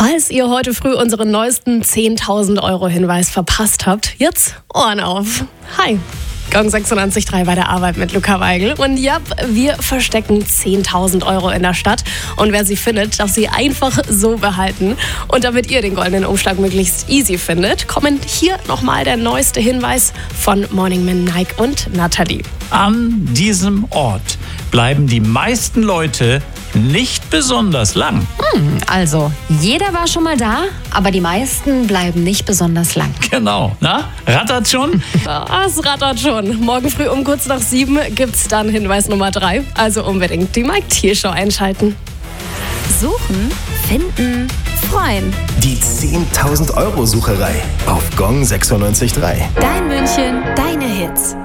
Falls ihr heute früh unseren neuesten 10.000 Euro Hinweis verpasst habt, jetzt Ohren auf. Hi. Gong 96.3 bei der Arbeit mit Luca Weigel. Und ja, wir verstecken 10.000 Euro in der Stadt. Und wer sie findet, darf sie einfach so behalten. Und damit ihr den goldenen Umschlag möglichst easy findet, kommen hier nochmal der neueste Hinweis von Morning Man Nike und Nathalie. An diesem Ort bleiben die meisten Leute nicht besonders lang. Also, jeder war schon mal da, aber die meisten bleiben nicht besonders lang. Genau. Na, rattert schon? Das rattert schon. Morgen früh um kurz nach 7 gibt's dann Hinweis Nummer 3. Also unbedingt die Mike Thiel Show einschalten. Suchen, finden, freuen. Die 10.000 Euro Sucherei auf Gong 96.3. Dein München, deine Hits.